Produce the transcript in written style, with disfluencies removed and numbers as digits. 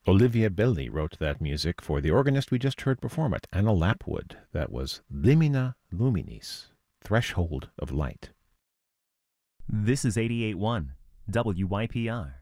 Olivia Belli wrote that music for the organist we just heard perform it, Anna Lapwood. That was Limina Luminis, Threshold of Light. This is 88.1 WYPR.